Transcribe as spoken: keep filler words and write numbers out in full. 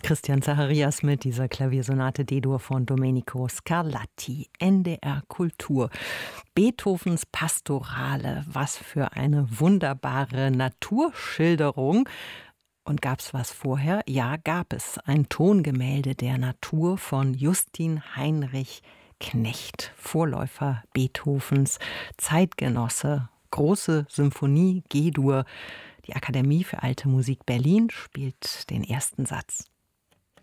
Christian Zacharias mit dieser Klaviersonate D-Dur von Domenico Scarlatti. N D R Kultur. Beethovens Pastorale. Was für eine wunderbare Naturschilderung. Und gab es was vorher? Ja, gab es. Ein Tongemälde der Natur von Justin Heinrich Knecht. Vorläufer Beethovens, Zeitgenosse. Große Symphonie G-Dur. Die Akademie für Alte Musik Berlin spielt den ersten Satz.